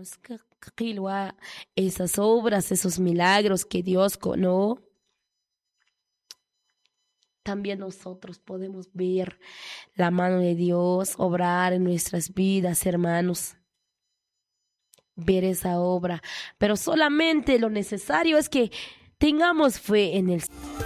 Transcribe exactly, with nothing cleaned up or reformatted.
hermanos, que- que quilua, esas obras, esos milagros que Dios conoce, también nosotros podemos ver la mano de Dios obrar en nuestras vidas, hermanos, ver esa obra. Pero solamente lo necesario es que tengamos fe en el